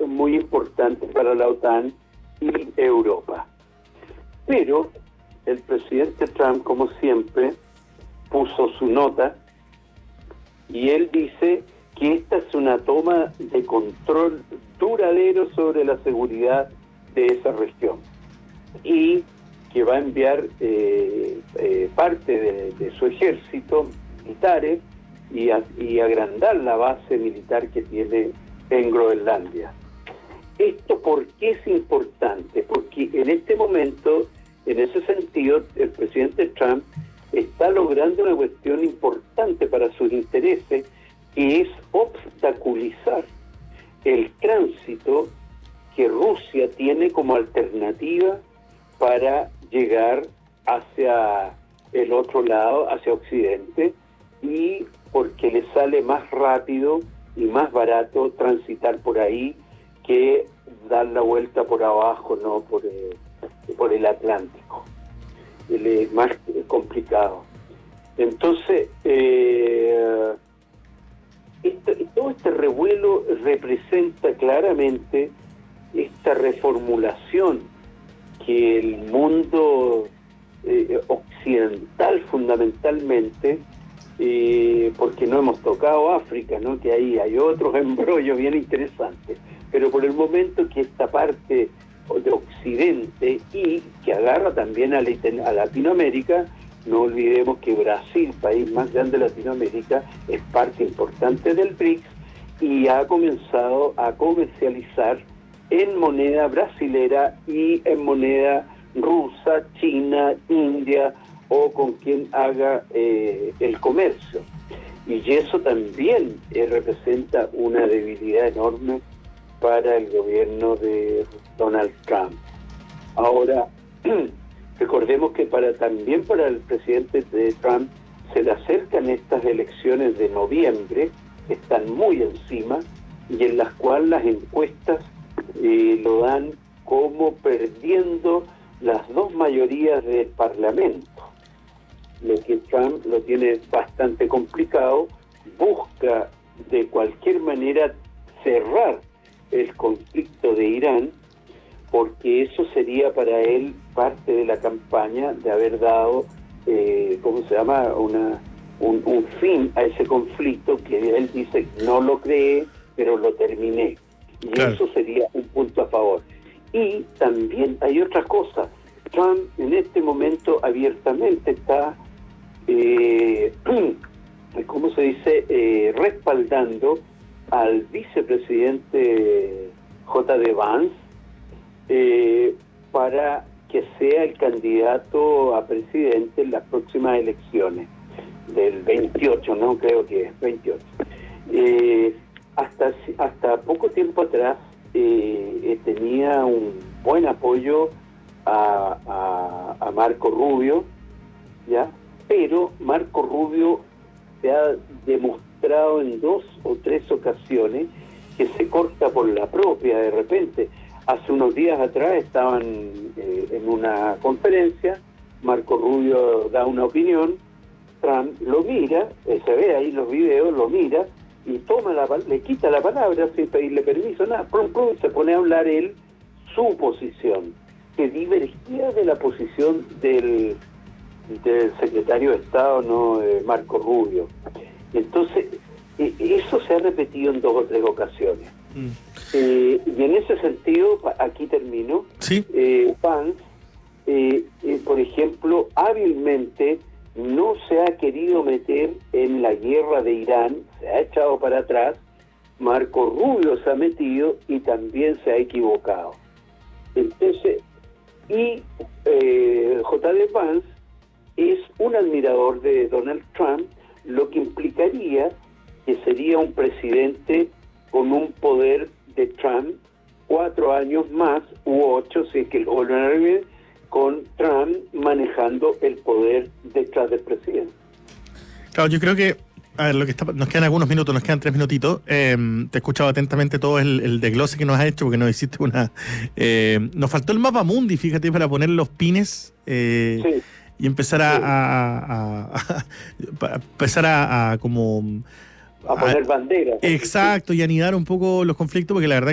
son muy importantes para la OTAN y Europa. Pero el presidente Trump, como siempre, puso su nota y él dice que esta es una toma de control duradero sobre la seguridad de esa región y que va a enviar parte de su ejército militares y agrandar la base militar que tiene en Groenlandia. ¿Esto por qué es importante? Porque en este momento, en ese sentido, el presidente Trump está logrando una cuestión importante para sus intereses, que es obstaculizar el tránsito que Rusia tiene como alternativa para llegar hacia el otro lado, hacia Occidente, y porque le sale más rápido y más barato transitar por ahí que dar la vuelta por abajo, no por el Atlántico. Es más complicado. Entonces, todo este revuelo representa claramente esta reformulación que el mundo occidental fundamentalmente, porque no hemos tocado África, ¿no? Que ahí hay otros embrollos bien interesantes, pero por el momento que esta parte de Occidente y que agarra también a Latinoamérica, no olvidemos que Brasil, país más grande de Latinoamérica, es parte importante del BRICS y ha comenzado a comercializar en moneda brasilera y en moneda rusa, china, india o con quien haga el comercio. Y eso también representa una debilidad enorme para el gobierno de Donald Trump. Ahora, recordemos que también para el presidente de Trump se le acercan estas elecciones de noviembre, que están muy encima, y en las cuales las encuestas lo dan como perdiendo las dos mayorías del Parlamento. Lo que Trump lo tiene bastante complicado, busca de cualquier manera cerrar el conflicto de Irán, porque eso sería para él parte de la campaña de haber dado, un fin a ese conflicto que él dice no lo cree, pero lo terminé. Y claro, eso sería un punto a favor. Y también hay otra cosa. Trump en este momento abiertamente está, respaldando al vicepresidente J.D. Vance para que sea el candidato a presidente en las próximas elecciones del 28, no creo que es 28. Hasta poco tiempo atrás tenía un buen apoyo a Marco Rubio, ¿ya? Pero Marco Rubio se ha demostrado en 2 o 3 ocasiones que se corta por la propia de repente. Hace unos días atrás estaban en una conferencia, Marco Rubio da una opinión, Trump lo mira, se ve ahí los videos, lo mira y le quita la palabra sin pedirle permiso, nada, se pone a hablar él su posición, que divergía de la posición del secretario de Estado, no Marco Rubio. Entonces, eso se ha repetido en 2 o 3 ocasiones. Y en ese sentido, aquí termino, ¿sí? Vance, por ejemplo, hábilmente no se ha querido meter en la guerra de Irán, se ha echado para atrás, Marco Rubio se ha metido y también se ha equivocado. Entonces, J.D. Vance es un admirador de Donald Trump, lo que implicaría que sería un presidente con un poder de Trump 4 años más u 8, si es que lo vuelven a ver, con Trump manejando el poder detrás del presidente. Claro, yo creo que, a ver, nos quedan algunos minutos, nos quedan 3 minutitos. Te he escuchado atentamente todo el desglose que nos has hecho, porque nos hiciste nos faltó el mapa mundi, fíjate, para poner los pines sí, y empezar a poner banderas. Exacto, y anidar un poco los conflictos, porque la verdad